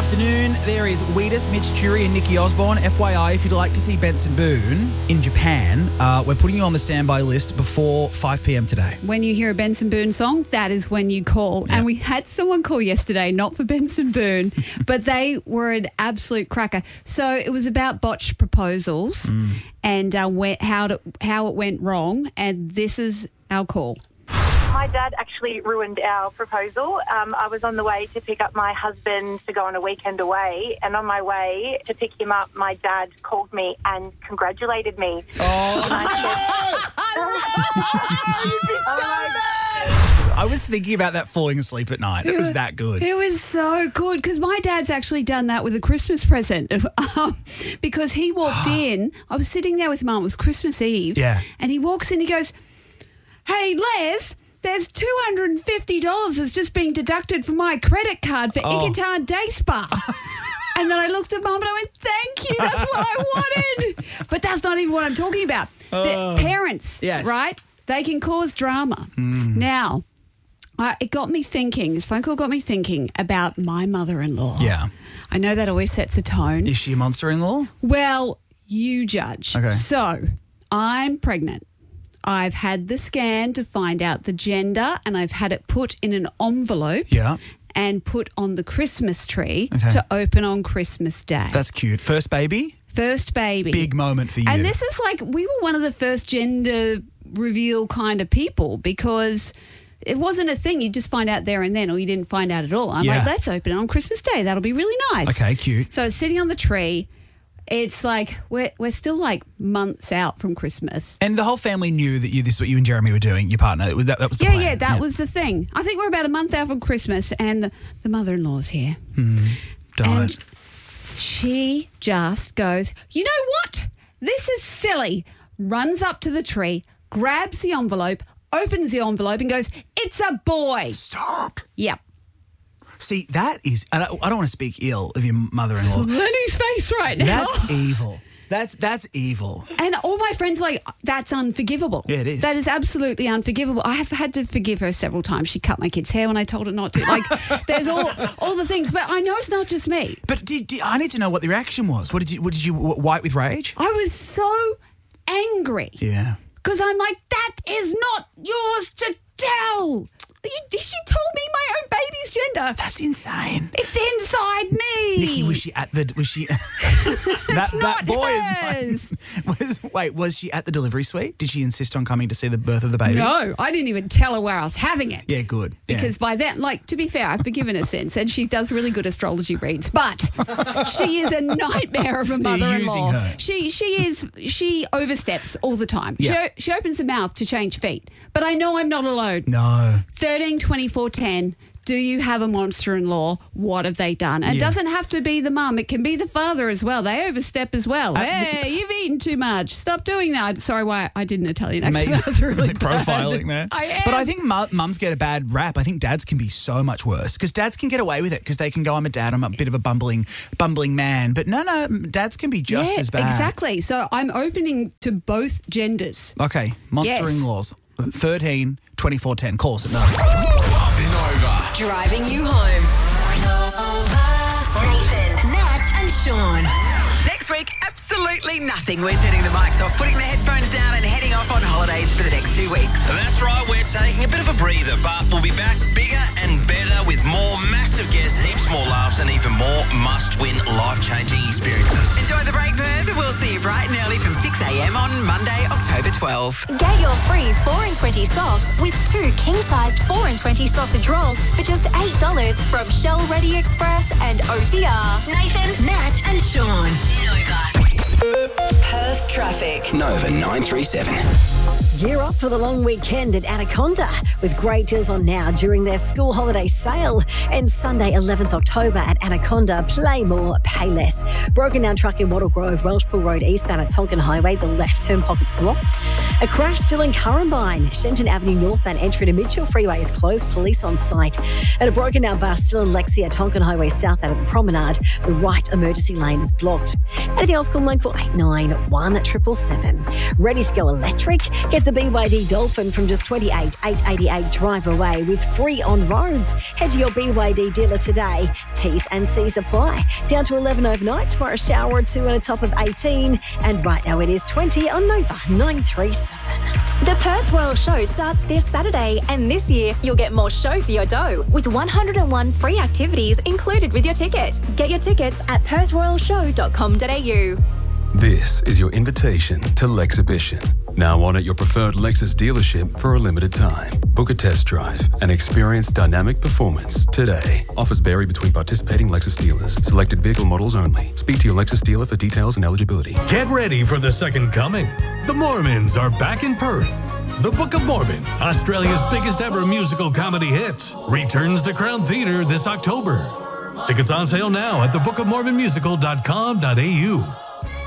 afternoon. There is Wheatus, Mitch Jury and Nikki Osborne. FYI, if you'd like to see Benson Boone in Japan, we're putting you on the standby list before 5 p.m. today. When you hear a Benson Boone song, that is when you call. Yeah. And we had someone call yesterday, not for Benson Boone, but they were an absolute cracker. So it was about botched proposals and how it went wrong. And this is our call. My dad actually ruined our proposal. I was on the way to pick up my husband to go on a weekend away, and on my way to pick him up, my dad called me and congratulated me. Oh, and you'd be so mad. I was thinking about that falling asleep at night. It was that good. It was so good because my dad's actually done that with a Christmas present because he walked in. I was sitting there with Mum. It was Christmas Eve. Yeah. And he walks in, he goes, "Hey, Les, there's $250 that's just been deducted from my credit card for Icatan Day Spa." And then I looked at Mum and I went, "Thank you, that's what I wanted." But that's not even what I'm talking about. The parents, right? They can cause drama. Now, it got me thinking, this phone call got me thinking about my mother-in-law. Yeah. I know that always sets a tone. Is she a monster-in-law? Well, you judge. Okay. So, I'm pregnant. I've had the scan to find out the gender and I've had it put in an envelope and put on the Christmas tree to open on Christmas Day. That's cute. First baby? First baby. Big moment for you. And this is like, we were one of the first gender reveal kind of people because it wasn't a thing. You just find out there and then or you didn't find out at all. I'm like, let's open it on Christmas Day. That'll be really nice. Okay, cute. So it's sitting on the tree. It's like we're still like months out from Christmas. And the whole family knew that this is what you and Jeremy were doing, your partner. That was the plan. Yeah, that was the thing. I think we're about a month out from Christmas and the mother-in-law's here. Don't. And she just goes, "You know what? This is silly." Runs up to the tree, grabs the envelope, opens the envelope and goes, "It's a boy." Stop. Yep. See, that is, and I don't want to speak ill of your mother-in-law. Lenny's face right now. That's evil. That's evil. And all my friends are like, "That's unforgivable." Yeah, it is. That is absolutely unforgivable. I have had to forgive her several times. She cut my kid's hair when I told her not to. Like, there's all the things. But I know it's not just me. But I need to know what the reaction was. What did you white with rage? I was so angry. Yeah. Because I'm like, that is not yours to tell. She told me my own baby's gender. That's insane. It's inside me. Nikki, was she that boy hers. Was she at the delivery suite? Did she insist on coming to see the birth of the baby? No, I didn't even tell her where I was having it. Yeah, good. Because by then, to be fair, I've forgiven her since, and she does really good astrology reads, but she is a nightmare of a mother-in-law. Using her. She oversteps all the time. Yeah. She opens her mouth to change feet, but I know I'm not alone. No. 13, 24, 10. Do you have a monster-in-law? What have they done? And it doesn't have to be the mum. It can be the father as well. They overstep as well. Hey, you've eaten too much. Stop doing that. Sorry, why I did an Italian accent. That's really bad. Profiling there. I am. But I think mums get a bad rap. I think dads can be so much worse because dads can get away with it because they can go, "I'm a dad. I'm a bit of a bumbling man." But no, dads can be just as bad. Exactly. So I'm opening to both genders. Okay, monster-in-laws. 13, 24, 10. Call us at 9. Nova. Driving you home. Nathan, Nat and Sean. Next week, absolutely nothing. We're turning the mics off, putting the headphones down and heading off on holidays for the next 2 weeks. That's right, we're taking a bit of a breather, but we'll be back bigger and better with more massive guests, heaps more laughs and even more must-win life-changing experiences. Enjoy the break, Perth. We'll see you bright and early from 6 a.m. on Monday, October 12. Get your free 4 and 20 socks with 2 king-sized 4 and 20 sausage rolls for just $8 from Shell Ready Express and OTR. Nathan, Nat and Sean. Nova. Perth traffic. Nova 937. Gear up for the long weekend at Anaconda with great deals on now during their school holiday sale. And Sunday, 11th October at Anaconda, play more, pay less. Broken down truck in Wattle Grove, Welshpool Road eastbound at Tonkin Highway, the left turn pocket's blocked. A crash still in Currambine. Shenton Avenue northbound entry to Mitchell Freeway is closed, police on site. And a broken down bus still in Lexia, Tonkin Highway south out of the promenade. The right emergency lane is blocked. Anything else, call 9489 1777. Ready to go electric? Get the BYD Dolphin from just $28,888 drive away with free on roads. Head to your BYD dealer today. T's and C's apply. Down to 11 overnight, tomorrow shower or 2 and a top of 18. And right now it is 20 on Nova 937. The Perth Royal Show starts this Saturday, and this year you'll get more show for your dough with 101 free activities included with your ticket. Get your tickets at perthroyalshow.com.au. This is your invitation to Lexhibition. Now on at your preferred Lexus dealership for a limited time. Book a test drive and experience dynamic performance today. Offers vary between participating Lexus dealers. Selected vehicle models only. Speak to your Lexus dealer for details and eligibility. Get ready for the second coming. The Mormons are back in Perth. The Book of Mormon, Australia's biggest ever musical comedy hit, returns to Crown Theatre this October. Tickets on sale now at thebookofmormonmusical.com.au.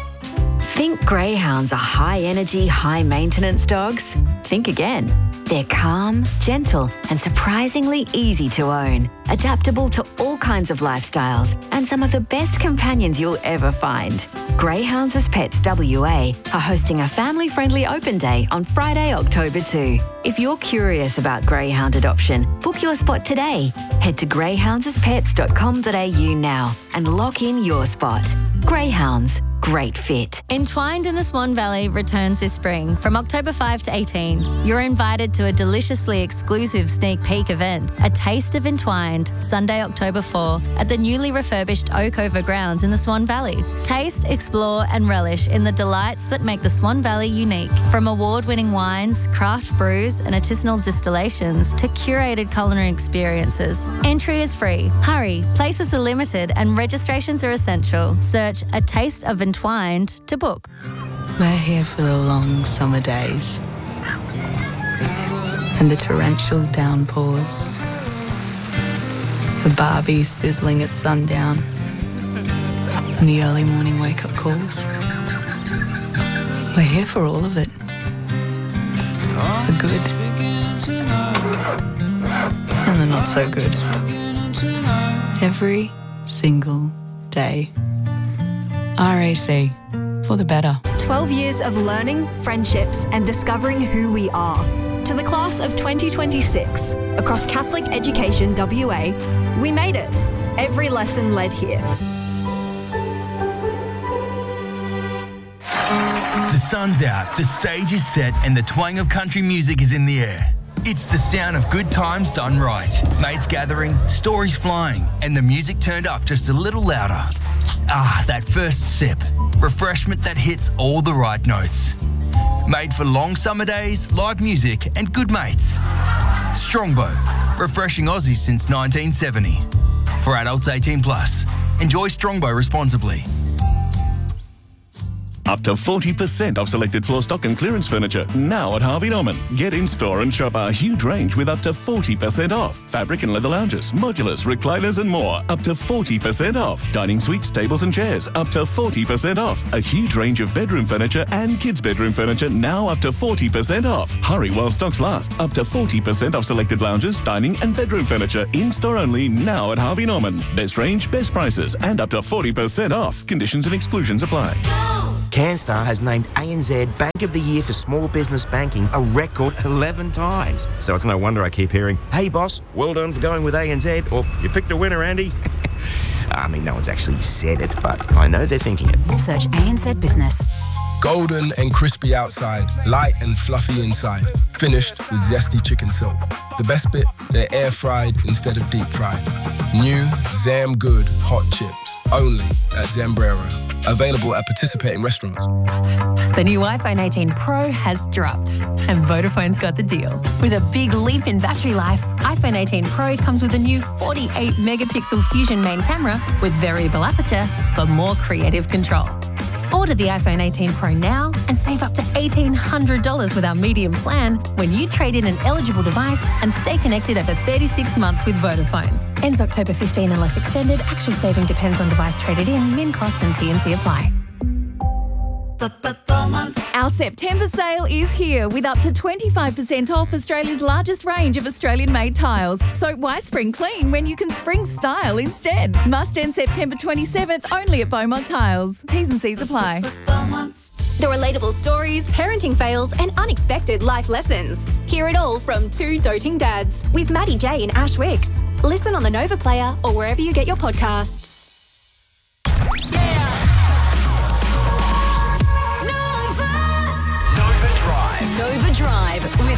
Think greyhounds are high-energy, high-maintenance dogs? Think again. They're calm, gentle, and surprisingly easy to own. Adaptable to all kinds of lifestyles and some of the best companions you'll ever find. Greyhounds as Pets WA are hosting a family-friendly open day on Friday, October 2. If you're curious about greyhound adoption, book your spot today. Head to greyhoundsaspets.com.au now and lock in your spot. Greyhounds. Great fit. Entwined in the Swan Valley returns this spring from October 5 to 18. You're invited to a deliciously exclusive sneak peek event, A Taste of Entwined, Sunday, October 4 at the newly refurbished Oakover grounds in the Swan Valley. Taste, explore and relish in the delights that make the Swan Valley unique. From award-winning wines, craft brews and artisanal distillations to curated culinary experiences. Entry is free. Hurry, places are limited and registrations are essential. Search A Taste of Entwined to book. We're here for the long summer days and the torrential downpours, the Barbie sizzling at sundown and the early morning wake-up calls. We're here for all of it. The good and the not so good. Every single day. RAC, for the better. 12 years of learning, friendships, and discovering who we are. To the class of 2026, across Catholic Education WA, we made it. Every lesson led here. The sun's out, the stage is set, and the twang of country music is in the air. It's the sound of good times done right. Mates gathering, stories flying, and the music turned up just a little louder. Ah, that first sip. Refreshment that hits all the right notes. Made for long summer days, live music, and good mates. Strongbow, refreshing Aussie since 1970. For adults 18 plus. Enjoy Strongbow responsibly. Up to 40% off selected floor stock and clearance furniture now at Harvey Norman. Get in store and shop our huge range with up to 40% off. Fabric and leather lounges, modulars, recliners and more. Up to 40% off. Dining suites, tables and chairs. Up to 40% off. A huge range of bedroom furniture and kids' bedroom furniture now up to 40% off. Hurry while stocks last. Up to 40% off selected lounges, dining and bedroom furniture. In store only now at Harvey Norman. Best range, best prices and up to 40% off. Conditions and exclusions apply. CanStar has named ANZ Bank of the Year for Small Business Banking a record 11 times. So it's no wonder I keep hearing, "Hey boss, well done for going with ANZ," or "You picked a winner, Andy." I mean, no one's actually said it, but I know they're thinking it. Search ANZ Business. Golden and crispy outside, light and fluffy inside, finished with zesty chicken silk. The best bit, they're air fried instead of deep fried. New Zam Good hot chips, only at Zambrero. Available at participating restaurants. The new iPhone 18 Pro has dropped, and Vodafone's got the deal. With a big leap in battery life, iPhone 18 Pro comes with a new 48-megapixel Fusion main camera with variable aperture for more creative control. Order the iPhone 18 Pro now and save up to $1,800 with our medium plan when you trade in an eligible device and stay connected over 36 months with Vodafone. Ends October 15 unless extended. Actual saving depends on device traded in, min cost and T&C apply. Our September sale is here with up to 25% off Australia's largest range of Australian-made tiles. So why spring clean when you can spring style instead? Must end September 27th only at Beaumont Tiles. T's and C's apply. The relatable stories, parenting fails, and unexpected life lessons. Hear it all from two doting dads with Maddie J and Ash Wicks. Listen on the Nova Player or wherever you get your podcasts. Nova Drive Nova Drive with